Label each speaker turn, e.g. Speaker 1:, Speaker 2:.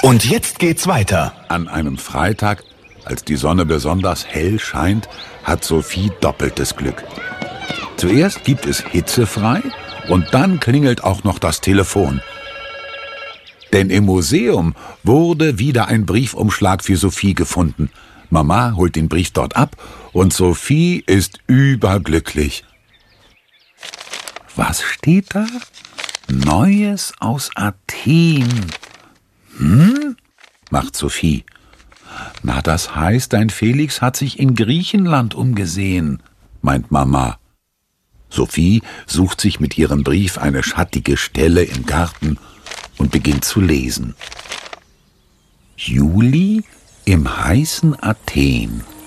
Speaker 1: Und jetzt geht's weiter.
Speaker 2: An einem Freitag, als die Sonne besonders hell scheint, hat Sophie doppeltes Glück. Zuerst gibt es hitzefrei und dann klingelt auch noch das Telefon. Denn im Museum wurde wieder ein Briefumschlag für Sophie gefunden. Mama holt den Brief dort ab und Sophie ist überglücklich. Was steht da? Neues aus Athen. Macht Sophie. Na, das heißt, dein Felix hat sich in Griechenland umgesehen, meint Mama. Sophie sucht sich mit ihrem Brief eine schattige Stelle im Garten und beginnt zu lesen. Juli im heißen Athen.